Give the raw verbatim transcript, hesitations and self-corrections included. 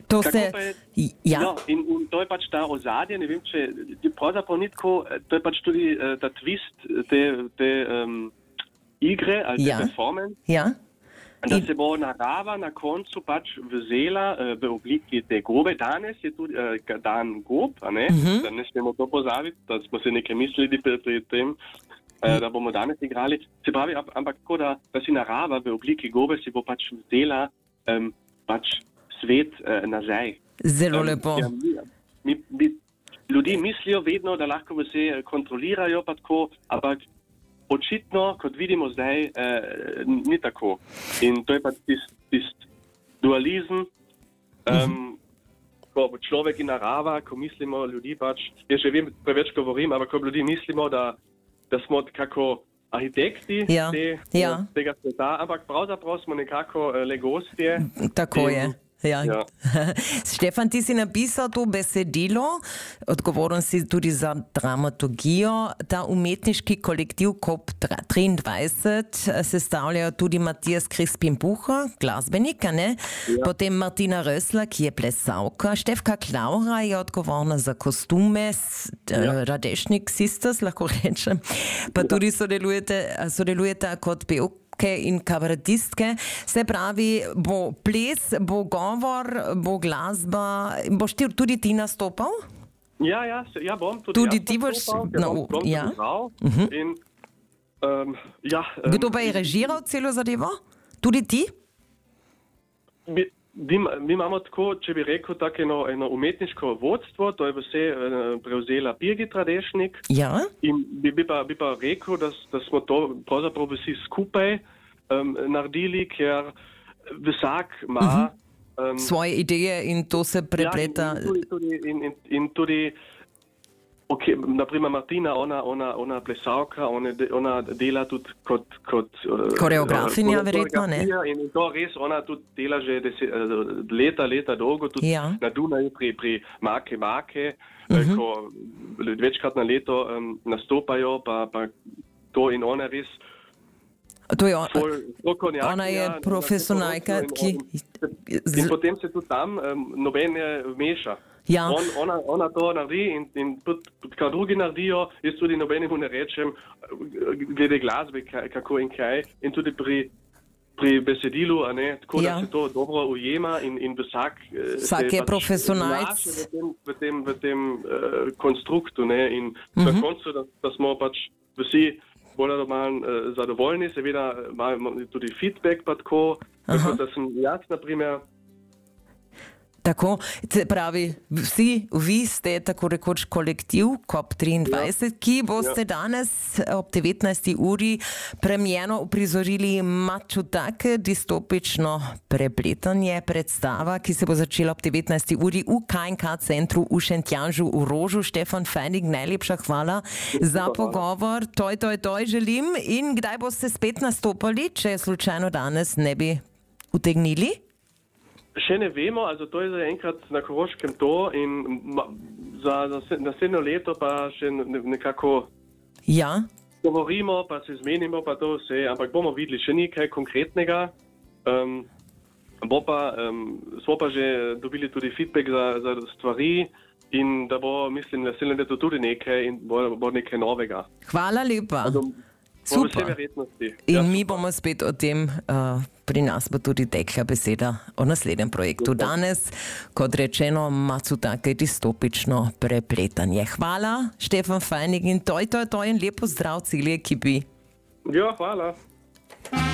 To se... Ja. No, in, in to je pač ta ozadje, ne vem, če pravzaprav ni tako, to je pač tudi uh, ta twist te, te um, igre ali ja. te performance, ja. da se bo narava na koncu pač vzela uh, v obliki te gobe. Danes je tudi uh, dan gob, a ne? Uh-huh. Da ne smemo to pozabiti, da smo se nekaj mislili pri, pri tem, uh, da bomo danes igrali. Se pravi, ampak tako, da, da si narava v obliki gobe si bo pač vzela um, pač svet uh, nazaj. Zelo um, lepo. Ja, mi, mi, ljudi mislijo vedno, da lahko vse kontrolirajo, pa tako, ampak očitno, kot vidimo zdaj, eh, ni tako. In to je pa tisti tist dualizem, um, ko človek in narava, ko mislimo ljudi pač, jaz že vem, preveč govorim, ampak ko ljudi mislimo, da, da smo kako arhitekti ja. te, ja. tega sveta, ampak pravzaprav smo nekako eh, le gostje. Tako in, je. Ja. Ja. Štefan, ti si napisal to besedilo, odgovoren si tudi za dramaturgijo. Ta umetniški kolektiv K O P triindvajset sestavljajo tudi Matijas Crispin-Bucher, glasbenik, ne? Ja. Potem Martina Rösler, ki je plesalka, Štefka Klaura je odgovorna za kostume, ja. Radešnik Sisters, lahko rečem, pa ja. tudi sodelujete, sodelujete kot pevka in kabaretistke, se pravi, bo ples, bo govor, bo glasba, boš ti tudi ti nastopal? Ja, ja, ja bom tudi, tudi jaz ti boš, nastopal, no, bom, bom ja. Uh-huh. In, um, ja, um, kdo pa je režiral celo zadevo? Tudi ti? Mi, mi, mi imamo tako, če bi rekel, tako eno, eno umetniško vodstvo, to je vse uh, prevzela Birgit Radešnik. Ja. In bi, bi, pa, bi pa rekel, da, da smo to pravzaprav vsi skupaj um, naredili, ker vsak ima uh-huh. um, svoje ideje in to se prepleta. Ja, in, in tudi, in, in, in tudi okay, naprimer Martina, ona, ona, ona plesalka, ona, ona dela tudi kot, kot koreografinja, uh, verjetno, ne? In to res, ona tudi dela že deset, leta, leta dolgo, tudi ja. na Dunaju pri, pri Make Make, uh-huh. ko večkrat na leto um, nastopajo, pa, pa to in ona res. To je on, konjak, ona je ja, profesionalka, ki... In potem se tudi tam um, noben ne vmeša. Ja. On, ona, ona to naredi in, in tudi, kar drugi naredijo, jaz tudi nobenemu ne rečem, glede glasbe, kako in kaj. In tudi pri, pri besedilu, a ne, tako ja. da se to dobro ujema in, in vsak, vsak je pač profesionalc v tem, v tem, v tem uh, konstruktu. Ne, in uh-huh. na koncu, da, da smo pač vsi bolj ali manj uh, zadovoljni, seveda imamo tudi feedback, pa tako, tako da sem jaz, na primer, tako, pravi, vsi vi ste tako rekoč kolektiv K O P triindvajset, ja. ki boste ja. danes ob devetnajsti uri premierno uprizorili Mačutake, distopično prepletanje, predstava, ki se bo začela ob devetnajsti uri v K in K centru v Šentjanžu v Rožu. Štefan Feinig, najlepša hvala ja, za pogovor. Toj, toj, toj želim. In kdaj boste spet nastopali, če slučajno danes ne bi utegnili? Še ne vemo, also to je za enkrat na Koroškem to in za, za naslednjo leto pa še nekako ja. govorimo, pa se zmenimo, pa to vse, ampak bomo videli še ni kaj konkretnega. Um, bo pa, um, smo pa že dobili tudi feedback za, za stvari in da bo, mislim, naslednje leto tudi nekaj in bo, bo nekaj novega. Hvala lepa. Also, super. In ja, mi bomo spet o tem, uh, pri nas bo tudi tekla beseda o naslednjem projektu. Danes, kot rečeno, Mačutake, distopično prepletanje. Hvala, Štefan Feinig, in toj, toj, toj, in lepo zdrav celi ekipi. Ja, hvala.